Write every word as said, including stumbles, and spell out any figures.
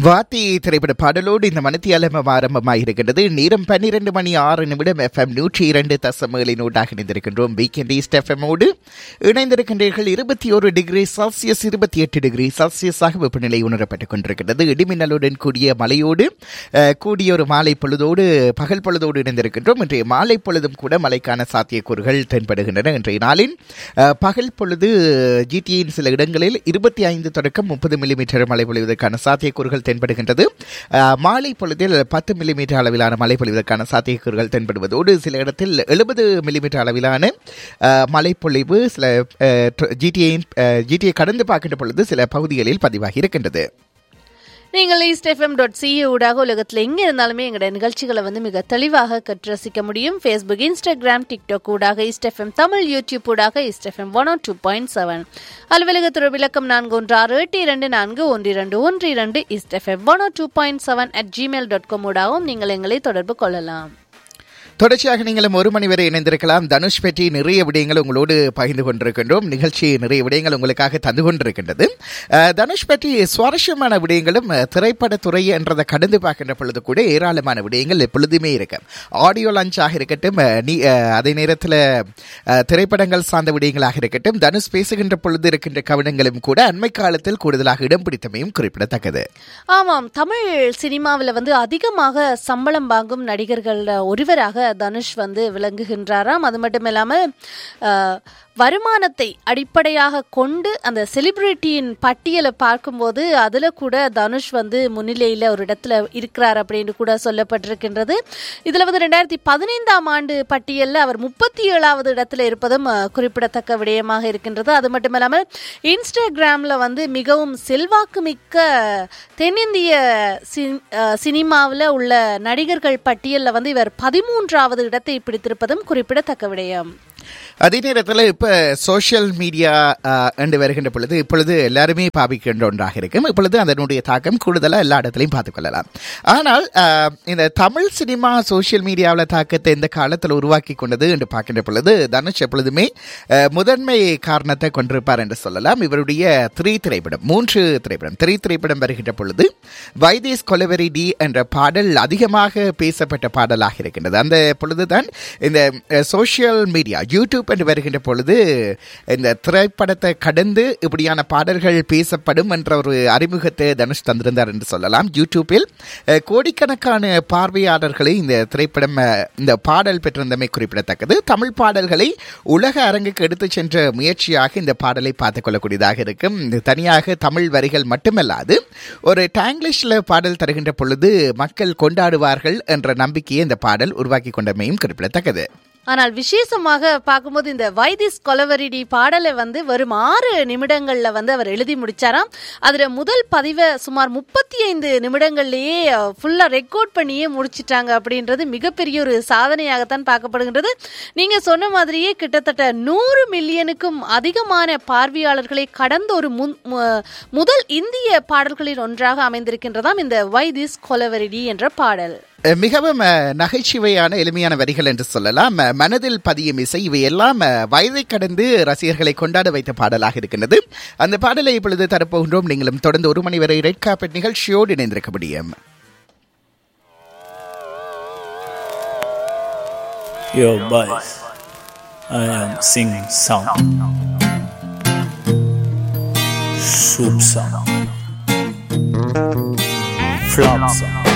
வாத்தி திரைப்பட பாடலோடு இந்த மணித்தியாலம் ஆரம்பமாயிருக்கின்றது. நேரம் பன்னிரண்டு மணி ஆறு நிமிடம். எஃப்எம் நூற்றி இரண்டு தசமகளினூடாக இணைந்திருக்கின்றோம். வீக்கெண்ட் ஈஸ்ட் எஃப்எம்மோடு இணைந்திருக்கின்றீர்கள். இருபத்தி ஒரு டிகிரி செல்சியஸ் இருபத்தி எட்டு டிகிரி செல்சியஸாக வெப்பநிலை உணரப்பட்டுக் கொண்டிருக்கின்றது. இடிமின்னலுடன் கூடிய மழையோடு கூடிய ஒரு மாலை பொழுதோடு பகல் பொழுதோடு இணைந்திருக்கின்றோம். இன்றைய மாலை பொழுதும் கூட மழைக்கான சாத்தியக்கூறுகள் தென்படுகின்றன. இன்றைய நாளின் பகல் பொழுது ஜிடியின் சில இடங்களில் இருபத்தி ஐந்து தொடக்கம் முப்பது மில்லிமீட்டர் மழை பொழிவதற்கான சாத்தியக்கூறுகள் தென்படுகின்றது. மாலை பொழுதில் பத்து மில்லிமீட்டர் அளவிலான மழை பொழிவதற்கான சாத்தியக்கூறுகள் தென்படுவதோடு சில இடத்தில் எழுபது மில்லிமீட்டர் அளவிலான மழை பொழிவு சில ஜிடிஐயின் ஜிடிஐ கடந்து பார்க்கின்ற பொழுது சில பகுதிகளில் பதிவாகி இருக்கின்றது. நீங்கள் ஈஸ்ட் எஃப்எம் டாட் சிஏ ஊடாக உலகத்தில் எங்கே இருந்தாலுமே எங்களுடைய நிகழ்ச்சிகளை வந்து மிக தெளிவாக கற்று ரசிக்க முடியும். ஃபேஸ்புக், இன்ஸ்டாகிராம், டிக்டாக் ஊடாக ஈஸ்ட் எஃப்எம் தமிழ், யூடியூப் ஊடாக east FM one two point seven அலுவலகத்துறை விளக்கம் நான்கு ஒன்று ஆறு எட்டு இரண்டு நான்கு ஒன்று இரண்டு ஒன்று இரண்டு east FM one two point seven at Gmail dot com ஊடாகவும் நீங்கள் எங்களை தொடர்பு கொள்ளலாம். தொடர்ச்சியாக நீங்களும் ஒரு மணி வரை இணைந்திருக்கலாம். தனுஷ் பற்றி நிறைய விடயங்கள் உங்களோடு பகிர்ந்து கொண்டிருக்கின்றோம். நிகழ்ச்சி நிறைய விடயங்கள் உங்களுக்காக தந்து கொண்டிருக்கின்றது. தனுஷ் பற்றி சுவாரஸ்யமான விடயங்களும் திரைப்படத்துறை என்றதை கடந்து பார்க்கின்ற பொழுது கூட ஏராளமான விடயங்கள் எப்பொழுதுமே இருக்கு. ஆடியோ லான்ச்சாக இருக்கட்டும், நீ அதே நேரத்தில் திரைப்படங்கள் சார்ந்த விடயங்களாக இருக்கட்டும், தனுஷ் பேசுகின்ற பொழுது இருக்கின்ற கவனங்களும் கூட அண்மை காலத்தில் கூடுதலாக இடம் பிடித்தமையும் குறிப்பிடத்தக்கது. ஆமாம், தமிழ் சினிமாவில் வந்து அதிகமாக சம்பளம் வாங்கும் நடிகர்கள் ஒருவராக தனுஷ் வந்து விளங்குகின்றாராம். அது மட்டும் இல்லாமல் வருமானத்தை அடிப்படையாக கொண்டு அந்த செலிபிரிட்டியின் பட்டியலை பார்க்கும்போது அதில் கூட தனுஷ் வந்து முன்னிலையில் ஒரு இடத்துல இருக்கிறார் அப்படின்னு கூட சொல்லப்பட்டிருக்கின்றது. இதில் வந்து ரெண்டாயிரத்தி பதினைந்தாம் ஆண்டு பட்டியலில் அவர் முப்பத்தி ஏழாவது இடத்துல இருப்பதும் குறிப்பிடத்தக்க விடயமாக இருக்கின்றது. அது மட்டும் இல்லாமல் இன்ஸ்டாகிராமில் வந்து மிகவும் செல்வாக்கு மிக்க தென்னிந்திய சினிமாவில் உள்ள நடிகர்கள் பட்டியலில் வந்து இவர் பதிமூன்றாவது இடத்தை பிடித்திருப்பதும் குறிப்பிடத்தக்க விடயம். அதே நேரத்தில் இப்போ சோஷியல் மீடியா என்று வருகின்ற பொழுது இப்பொழுது எல்லாருமே பாவிக்கின்ற ஒன்றாக இருக்கும். இப்பொழுது அதனுடைய தாக்கம் கூடுதலாக எல்லா இடத்துலையும் பார்த்துக்கொள்ளலாம். ஆனால் இந்த தமிழ் சினிமா சோஷியல் மீடியாவில் தாக்கத்தை இந்த காலத்தில் உருவாக்கி கொண்டது என்று பார்க்கின்ற பொழுது தனுஷ் எப்பொழுதுமே முதன்மை காரணத்தை கொண்டிருப்பார் என்று சொல்லலாம். இவருடைய த்ரீ திரைப்படம் மூன்று திரைப்படம் த்ரீ திரைப்படம் வருகின்ற பொழுது வைதேஸ் கொலவெரி டி என்ற பாடல் அதிகமாக பேசப்பட்ட பாடலாக இருக்கின்றது. அந்த பொழுதுதான் இந்த சோஷியல் மீடியா யூடியூப் என்று வருகின்ற பொழுது இந்த திரைப்படத்தை கடந்து இப்படியான பாடல்கள் பேசப்படும் என்ற ஒரு அறிமுகத்தை தனுஷ் தந்திருந்தார் என்று சொல்லலாம். யூடியூப்பில் கோடிக்கணக்கான பார்வையாளர்களை இந்த திரைப்படம் இந்த பாடல் பெற்றிருந்தமை குறிப்பிடத்தக்கது. தமிழ் பாடல்களை உலக அரங்குக்கு எடுத்து சென்ற முயற்சியாக இந்த பாடலை பார்த்துக் கொள்ளக்கூடியதாக இருக்கும். தனியாக தமிழ் வரிகள் மட்டுமல்லாது ஒரு டாங்கிலிஷ்ல பாடல் தருகின்ற பொழுது மக்கள் கொண்டாடுவார்கள் என்ற நம்பிக்கையை இந்த பாடல் உருவாக்கி கொண்டமையும் குறிப்பிடத்தக்கது. ஆனால் விசேஷமாக பார்க்கும்போது இந்த வைதிஸ் கொலவரிடி பாடலை வந்து வெறும் ஆறு நிமிடங்கள்ல வந்து அவர் எழுதி முடிச்சாராம். அதுல முதல் பதிவை சுமார் முப்பத்தி ஐந்து நிமிடங்கள்லயே ஃபுல்லா ரெக்கார்ட் பண்ணியே முடிச்சிட்டாங்க அப்படின்றது மிகப்பெரிய ஒரு சாதனையாகத்தான் பார்க்கப்படுகின்றது. நீங்க சொன்ன மாதிரியே கிட்டத்தட்ட நூறு மில்லியனுக்கும் அதிகமான பார்வையாளர்களை கடந்த ஒரு முதல் இந்திய பாடல்களில் ஒன்றாக அமைந்திருக்கின்றதாம் இந்த வைதிஸ் கொலவரிடி என்ற பாடல். மிகவும் நகைச்சுவையான எளிமையான வரிகள் என்று சொல்லலாம். மனதில் பதியும் இசை, இவையெல்லாம் வயதை கடந்து ரசிகர்களை கொண்டாட வைத்த பாடலாக இருக்கின்றது. அந்த பாடலை இப்பொழுது தரப்போகின்றோம். நீங்களும் தொடர்ந்து ஒரு மணி வரை ரெட் கார்பெட் நிகழ்ச்சியோடு இணைந்திருக்க முடியும். Yo boys, I am singing song, soup song, flop song.